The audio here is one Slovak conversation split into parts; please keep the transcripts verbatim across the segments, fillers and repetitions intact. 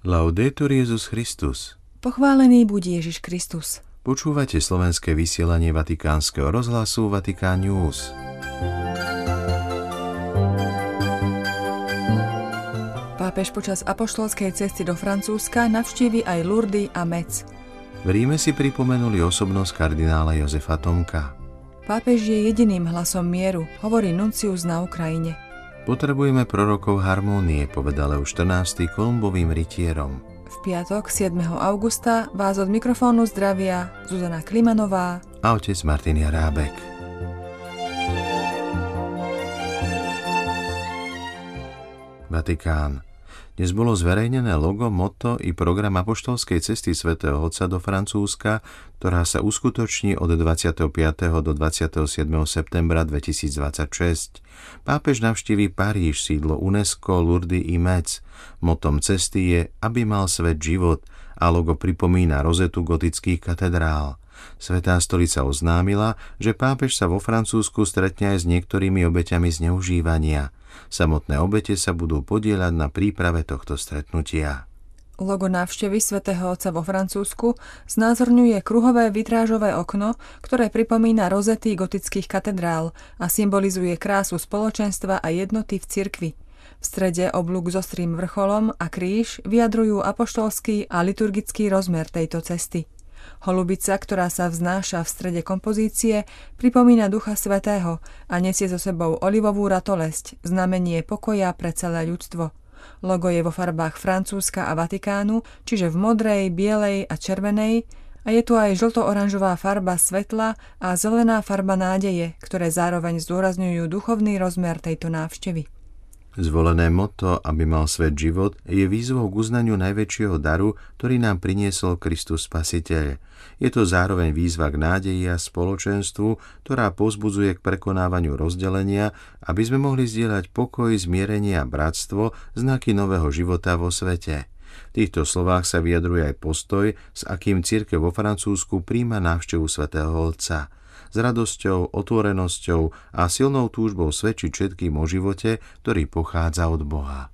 Laudetur Jesus Christus. Pochválený buď Ježiš Kristus. Počúvate slovenské vysielanie Vatikánskeho rozhlasu Vatikán News. Pápež počas apoštolskej cesty do Francúzska navštívi aj Lourdes a Metz. V Ríme si pripomenuli osobnosť kardinála Jozefa Tomka. Pápež je jediným hlasom mieru, hovorí nuncius na Ukrajine. Potrebujeme prorokov harmónie, povedal už štrnásty Kolumbovým rytierom. V piatok siedmeho augusta vás od mikrofónu zdravia Zuzana Klimanová a otec Martin Jarábek. Vatikán. Dnes bolo zverejnené logo, motto i program apoštolskej cesty svätého Otca do Francúzska, ktorá sa uskutoční od dvadsiateho piateho do dvadsiateho siedmeho septembra dvetisícdvadsaťšesť. Pápež navštíví Paríž, sídlo UNESCO, Lourdes i Metz. Motom cesty je, aby mal svet život, a logo pripomína rozetu gotických katedrál. Svätá stolica oznámila, že pápež sa vo Francúzsku stretne aj s niektorými obeťami zneužívania. Samotné obete sa budú podieľať na príprave tohto stretnutia. Logo návštevy svätého Otca vo Francúzsku znázorňuje kruhové vitrážové okno, ktoré pripomína rozety gotických katedrál a symbolizuje krásu spoločenstva a jednoty v cirkvi. V strede oblúk s ostrým vrcholom a kríž vyjadrujú apoštolský a liturgický rozmer tejto cesty. Holubica, ktorá sa vznáša v strede kompozície, pripomína Ducha Svätého a nesie so sebou olivovú ratolesť, znamenie pokoja pre celé ľudstvo. Logo je vo farbách Francúzska a Vatikánu, čiže v modrej, bielej a červenej, a je tu aj žlto-oranžová farba svetla a zelená farba nádeje, ktoré zároveň zdôrazňujú duchovný rozmer tejto návštevy. Zvolené motto, aby mal svet život, je výzvou k uznaniu najväčšieho daru, ktorý nám priniesol Kristus Spasiteľ. Je to zároveň výzva k nádeji a spoločenstvu, ktorá povzbudzuje k prekonávaniu rozdelenia, aby sme mohli zdieľať pokoj, zmierenie a bratstvo, znaky nového života vo svete. V týchto slovách sa vyjadruje aj postoj, s akým cirkev vo Francúzsku príjma návštevu svätého Otca. S radosťou, otvorenosťou a silnou túžbou svedčiť všetkým o živote, ktorý pochádza od Boha.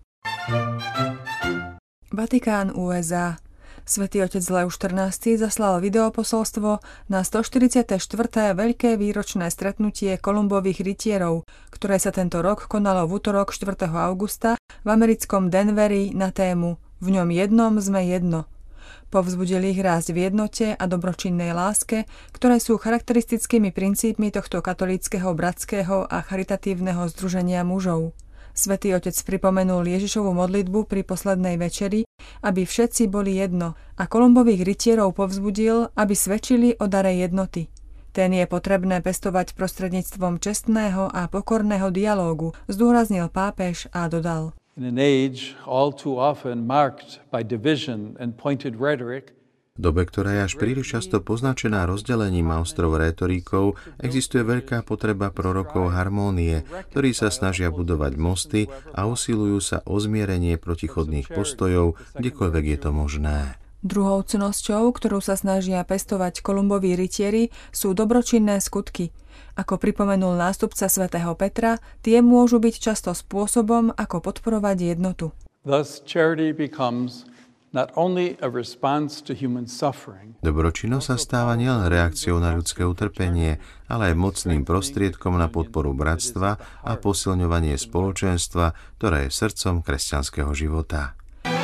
Vatikán ú es á. Svätý otec Leus štrnásty zaslal videoposolstvo na stoštyridsiate štvrté veľké výročné stretnutie Kolumbových rytierov, ktoré sa tento rok konalo v utorok štvrtého augusta v americkom Denveri na tému V ňom jednom sme jedno. Povzbudili ich rásť v jednote a dobročinnej láske, ktoré sú charakteristickými princípmi tohto katolíckeho, bratského a charitatívneho združenia mužov. Svätý otec pripomenul Ježišovu modlitbu pri poslednej večeri, aby všetci boli jedno, a Kolumbových rytierov povzbudil, aby svedčili o dare jednoty. Ten je potrebné pestovať prostredníctvom čestného a pokorného dialógu, zdôraznil pápež a dodal. In an age all too often marked by division and pointed rhetoric, v dobe, ktorá je až príliš často poznačená rozdelením a ostrou rétorikou, existuje veľká potreba prorokov harmónie, ktorí sa snažia budovať mosty a usilujú sa o zmierenie protichodných postojov, kdekoľvek je to možné. Druhou cnosťou, ktorú sa snažia pestovať Kolumboví rytieri, sú dobročinné skutky. Ako pripomenul nástupca svätého Petra, tie môžu byť často spôsobom, ako podporovať jednotu. Thus charity becomes not only a response to human suffering. Dobročinnosť sa stáva nielen reakciou na ľudské utrpenie, ale aj mocným prostriedkom na podporu bratstva a posilňovanie spoločenstva, ktoré je srdcom kresťanského života.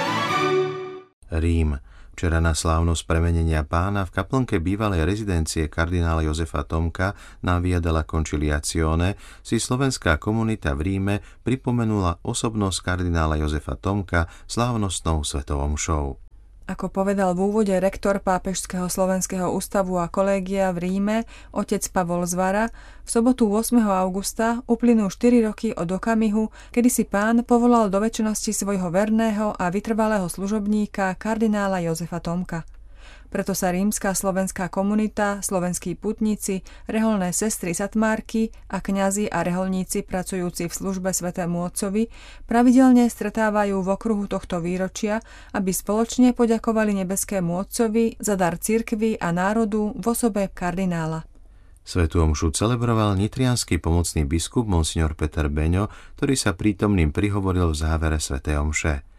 Rím. Včera na slávnosť premenenia Pána v kaplnke bývalej rezidencie kardinála Jozefa Tomka na Via della Conciliazione si slovenská komunita v Ríme pripomenula osobnosť kardinála Jozefa Tomka slávnostnou svetou omšou. Ako povedal v úvode rektor Pápežského slovenského ústavu a kolégia v Ríme, otec Pavol Zvara, v sobotu ôsmeho augusta uplynú štyri roky od okamihu, kedy si Pán povolal do večnosti svojho verného a vytrvalého služobníka kardinála Jozefa Tomka. Preto sa rímska slovenská komunita, slovenskí putníci, reholné sestry satmárky a kňazi a reholníci pracujúci v službe svätému Otcovi pravidelne stretávajú v okruhu tohto výročia, aby spoločne poďakovali nebeskému Otcovi za dar cirkvi a národu v osobe kardinála. Svätú omšu celebroval nitriansky pomocný biskup monsignor Peter Beňo, ktorý sa prítomným prihovoril v závere svätej omše.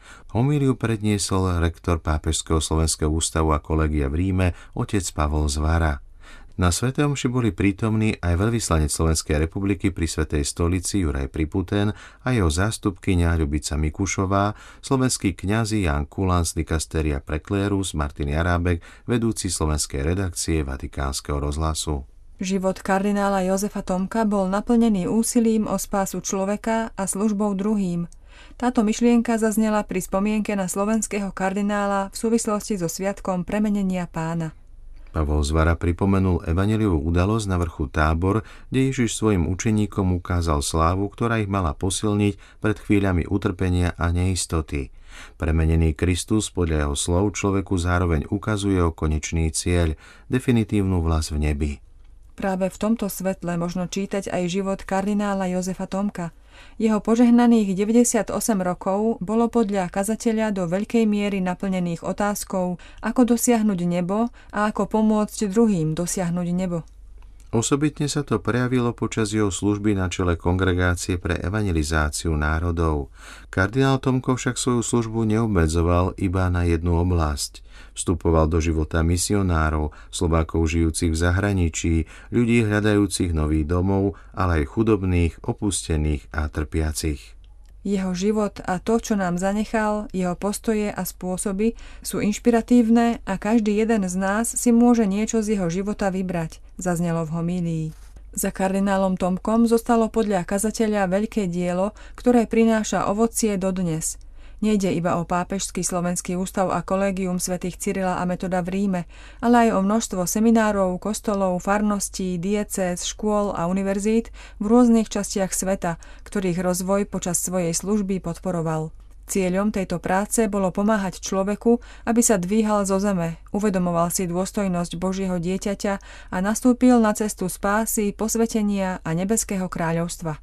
Homíliu predniesol rektor Pápežského slovenského ústavu a kolegia v Ríme, otec Pavol Zvara. Na svätej omši boli prítomní aj veľvyslanec Slovenskej republiky pri Svätej stolici Juraj Priputen a jeho zástupkyňa Ľubica Mikušová, slovenskí kňazi Ján Kulan z dikasteria Preclerus, Martin Jarábek, vedúci slovenskej redakcie Vatikánskeho rozhlasu. Život kardinála Jozefa Tomka bol naplnený úsilím o spásu človeka a službou druhým. Táto myšlienka zaznela pri spomienke na slovenského kardinála v súvislosti so sviatkom premenenia Pána. Pavol Zvara pripomenul evanjeliovú udalosť na vrchu Tábor, kde Ježiš svojim učeníkom ukázal slávu, ktorá ich mala posilniť pred chvíľami utrpenia a neistoty. Premenený Kristus podľa jeho slov človeku zároveň ukazuje o konečný cieľ, definitívnu vlasť v nebi. Práve v tomto svetle možno čítať aj život kardinála Jozefa Tomka. Jeho požehnaných deväťdesiatosem rokov bolo podľa kazateľa do veľkej miery naplnených otázkou, ako dosiahnuť nebo a ako pomôcť druhým dosiahnuť nebo. Osobitne sa to prejavilo počas jeho služby na čele Kongregácie pre evangelizáciu národov. Kardinál Tomko však svoju službu neobmedzoval iba na jednu oblasť. Vstupoval do života misionárov, Slovákov žijúcich v zahraničí, ľudí hľadajúcich nový domov, ale aj chudobných, opustených a trpiacich. Jeho život a to, čo nám zanechal, jeho postoje a spôsoby sú inšpiratívne a každý jeden z nás si môže niečo z jeho života vybrať, zaznelo v homílii. Za kardinálom Tomkom zostalo podľa kazateľa veľké dielo, ktoré prináša ovocie dodnes. Nejde iba o Pápežský slovenský ústav a kolégium svätých Cyrila a Metoda v Ríme, ale aj o množstvo seminárov, kostolov, farností, diecéz, škôl a univerzít v rôznych častiach sveta, ktorých rozvoj počas svojej služby podporoval. Cieľom tejto práce bolo pomáhať človeku, aby sa dvíhal zo zeme, uvedomoval si dôstojnosť Božieho dieťaťa a nastúpil na cestu spásy, posvetenia a nebeského kráľovstva.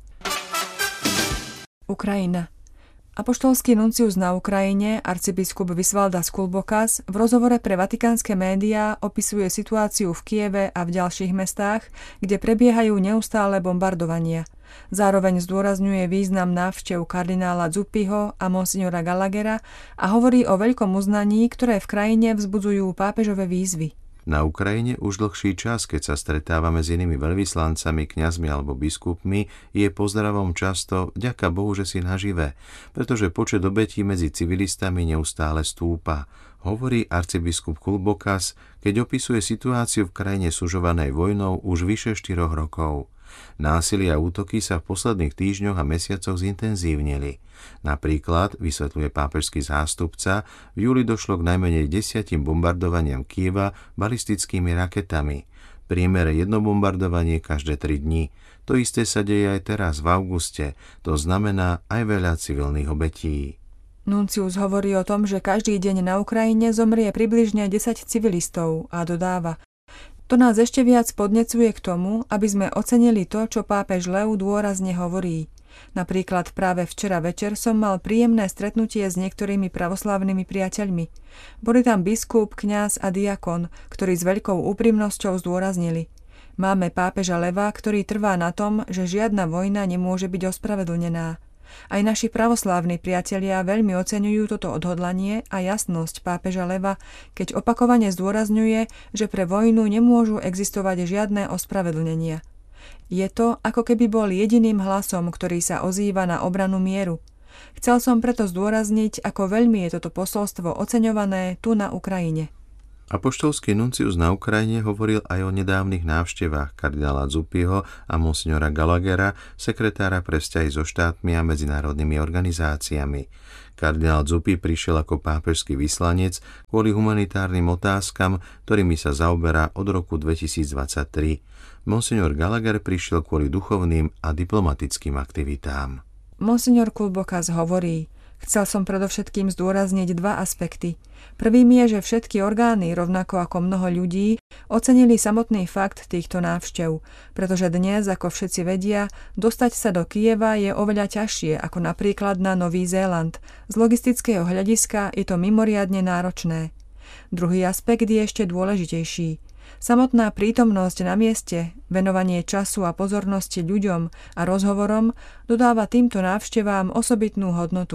Ukrajina. Apoštolský nuncius na Ukrajine, arcibiskup Visvaldas Kulbokas, v rozhovore pre vatikánske médiá opisuje situáciu v Kieve a v ďalších mestách, kde prebiehajú neustále bombardovania. Zároveň zdôrazňuje význam návštev kardinála Zuppiho a monsignora Gallaghera a hovorí o veľkom uznaní, ktoré v krajine vzbudzujú pápežové výzvy. Na Ukrajine už dlhší čas, keď sa stretávame s inými veľvyslancami, kňazmi alebo biskupmi, je pozdravom často vďaka Bohu, že si nažive, pretože počet obetí medzi civilistami neustále stúpa, hovorí arcibiskup Kulbokas, keď opisuje situáciu v krajine sužovanej vojnou už vyše štyroch rokov. Násilie a útoky sa v posledných týždňoch a mesiacoch zintenzívnili. Napríklad, vysvetľuje pápežský zástupca, v júli došlo k najmenej desiatim bombardovaniam Kieva balistickými raketami. V priemere jedno bombardovanie každé tri dni. To isté sa deje aj teraz v auguste. To znamená aj veľa civilných obetí. Nuncius hovorí o tom, že každý deň na Ukrajine zomrie približne desať civilistov a dodáva: To nás ešte viac podnecuje k tomu, aby sme ocenili to, čo pápež Lev dôrazne hovorí. Napríklad práve včera večer som mal príjemné stretnutie s niektorými pravoslavnými priateľmi. Boli tam biskup, kňaz a diakon, ktorí s veľkou úprimnosťou zdôraznili: Máme pápeža Leva, ktorý trvá na tom, že žiadna vojna nemôže byť ospravedlnená. Aj naši pravoslávni priatelia veľmi oceňujú toto odhodlanie a jasnosť pápeža Leva, keď opakovane zdôrazňuje, že pre vojnu nemôžu existovať žiadne ospravedlnenia. Je to, ako keby bol jediným hlasom, ktorý sa ozýva na obranu mieru. Chcel som preto zdôrazniť, ako veľmi je toto posolstvo oceňované tu na Ukrajine. Apoštolský nuncius na Ukrajine hovoril aj o nedávnych návštevách kardinála Zuppiho a monsignora Gallaghera, sekretára pre vzťahy so štátmi a medzinárodnými organizáciami. Kardinál Zuppi prišiel ako pápežský vyslanec kvôli humanitárnym otázkam, ktorými sa zaoberá od roku dvetisícdvadsaťtri. Monsignor Gallagher prišiel kvôli duchovným a diplomatickým aktivitám. Monsignor Kulbokas hovorí: Chcel som predovšetkým zdôrazniť dva aspekty. Prvým je, že všetky orgány, rovnako ako mnoho ľudí, ocenili samotný fakt týchto návštev, pretože dnes, ako všetci vedia, dostať sa do Kieva je oveľa ťažšie ako napríklad na Nový Zéland. Z logistického hľadiska je to mimoriadne náročné. Druhý aspekt je ešte dôležitejší. Samotná prítomnosť na mieste, venovanie času a pozornosti ľuďom a rozhovorom dodáva týmto návštevám osobitnú hodnotu.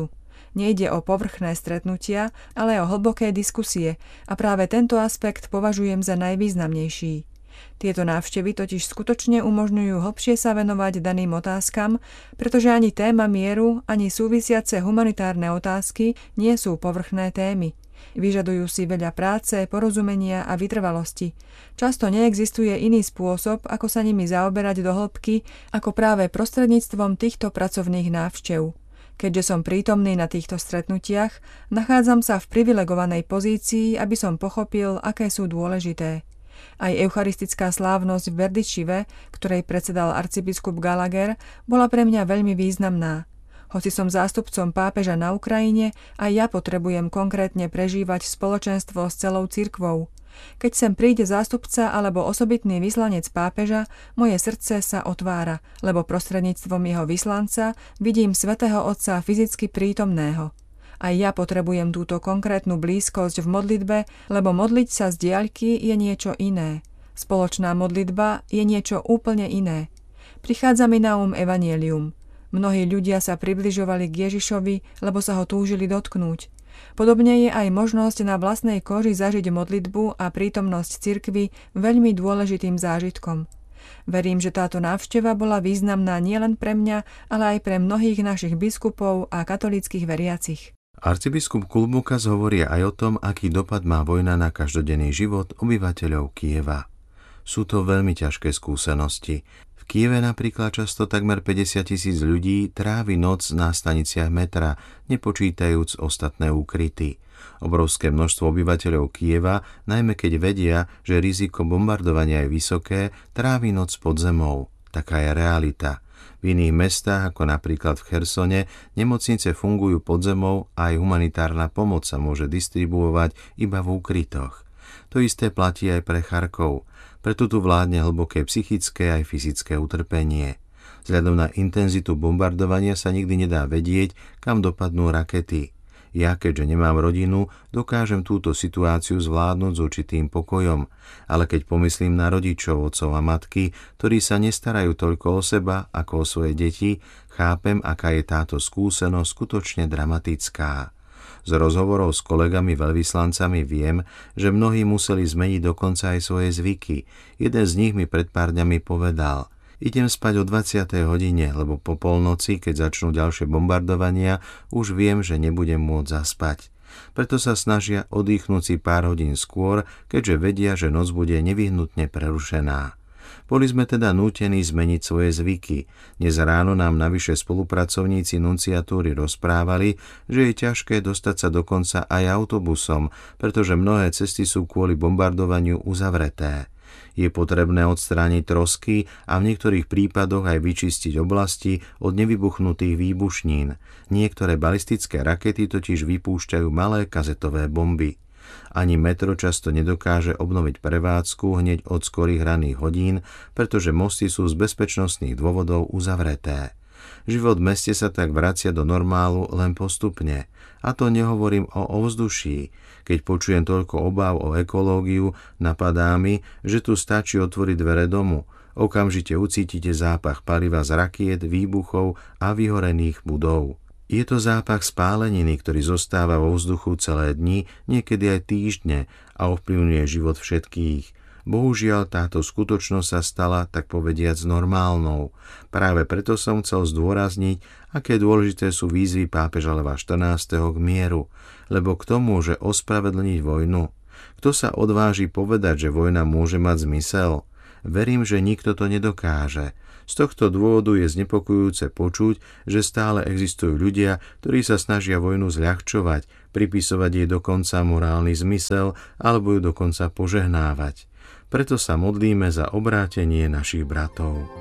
Nejde o povrchné stretnutia, ale o hlboké diskusie a práve tento aspekt považujem za najvýznamnejší. Tieto návštevy totiž skutočne umožňujú hlbšie sa venovať daným otázkam, pretože ani téma mieru, ani súvisiace humanitárne otázky nie sú povrchné témy. Vyžadujú si veľa práce, porozumenia a vytrvalosti. Často neexistuje iný spôsob, ako sa nimi zaoberať do hĺbky, ako práve prostredníctvom týchto pracovných návštev. Keďže som prítomný na týchto stretnutiach, nachádzam sa v privilegovanej pozícii, aby som pochopil, aké sú dôležité. Aj eucharistická slávnosť v Berdyčive, ktorej predsedal arcibiskup Gallagher, bola pre mňa veľmi významná. Hoci som zástupcom pápeža na Ukrajine, aj ja potrebujem konkrétne prežívať spoločenstvo s celou cirkvou. Keď sem príde zástupca alebo osobitný vyslanec pápeža, moje srdce sa otvára, lebo prostredníctvom jeho vyslanca vidím svätého Otca fyzicky prítomného. Aj ja potrebujem túto konkrétnu blízkosť v modlitbe, lebo modliť sa z diaľky je niečo iné. Spoločná modlitba je niečo úplne iné. Prichádza mi na um evanjelium. Mnohí ľudia sa približovali k Ježišovi, lebo sa ho túžili dotknúť. Podobne je aj možnosť na vlastnej koži zažiť modlitbu a prítomnosť cirkvi veľmi dôležitým zážitkom. Verím, že táto návšteva bola významná nielen pre mňa, ale aj pre mnohých našich biskupov a katolíckych veriacich. Arcibiskup Kulbukas hovorí aj o tom, aký dopad má vojna na každodenný život obyvateľov Kyjeva. Sú to veľmi ťažké skúsenosti. V Kyjeve napríklad často takmer päťdesiat tisíc ľudí trávi noc na staniciach metra, nepočítajúc ostatné úkryty. Obrovské množstvo obyvateľov Kyjeva, najmä keď vedia, že riziko bombardovania je vysoké, trávi noc pod zemou. Taká je realita. V iných mestách, ako napríklad v Chersone, nemocnice fungujú pod zemou a aj humanitárna pomoc sa môže distribuovať iba v úkrytoch. To isté platí aj pre Charkov. Preto tu vládne hlboké psychické aj fyzické utrpenie. Vzhľadom na intenzitu bombardovania sa nikdy nedá vedieť, kam dopadnú rakety. Ja, keďže nemám rodinu, dokážem túto situáciu zvládnuť s určitým pokojom, ale keď pomyslím na rodičov, otcov a matky, ktorí sa nestarajú toľko o seba ako o svoje deti, chápem, aká je táto skúsenosť skutočne dramatická. Z rozhovorov s kolegami veľvyslancami viem, že mnohí museli zmeniť dokonca aj svoje zvyky. Jeden z nich mi pred pár dňami povedal: idem spať o dvadsiatej hodine, lebo po polnoci, keď začnú ďalšie bombardovania, už viem, že nebudem môcť zaspať. Preto sa snažia oddychnúť si pár hodín skôr, keďže vedia, že noc bude nevyhnutne prerušená. Boli sme teda nútení zmeniť svoje zvyky. Dnes ráno nám navyše spolupracovníci nunciatúry rozprávali, že je ťažké dostať sa dokonca aj autobusom, pretože mnohé cesty sú kvôli bombardovaniu uzavreté. Je potrebné odstrániť trosky a v niektorých prípadoch aj vyčistiť oblasti od nevybuchnutých výbušnín. Niektoré balistické rakety totiž vypúšťajú malé kazetové bomby. Ani metro často nedokáže obnoviť prevádzku hneď od skorých ranných hodín, pretože mosty sú z bezpečnostných dôvodov uzavreté. Život v meste sa tak vracia do normálu len postupne. A to nehovorím o ovzduší. Keď počujem toľko obáv o ekológiu, napadá mi, že tu stačí otvoriť dvere domu. Okamžite ucítite zápach paliva z rakiet, výbuchov a vyhorených budov. Je to zápach spáleniny, ktorý zostáva vo vzduchu celé dni, niekedy aj týždne a ovplyvňuje život všetkých. Bohužiaľ, táto skutočnosť sa stala, tak povediac, normálnou. Práve preto som chcel zdôrazniť, aké dôležité sú výzvy pápeža Leva štrnásteho k mieru, lebo kto môže ospravedlniť vojnu? Kto sa odváži povedať, že vojna môže mať zmysel? Verím, že nikto to nedokáže. Z tohto dôvodu je znepokojujúce počuť, že stále existujú ľudia, ktorí sa snažia vojnu zľahčovať, pripisovať jej dokonca morálny zmysel alebo ju dokonca požehnávať. Preto sa modlíme za obrátenie našich bratov.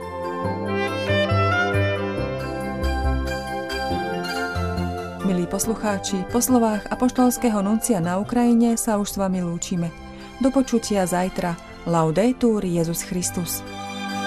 Milí poslucháči, po slovách apoštolského nuncia na Ukrajine sa už s vami lúčime. Do počutia zajtra. Laudetur Jesus Christus.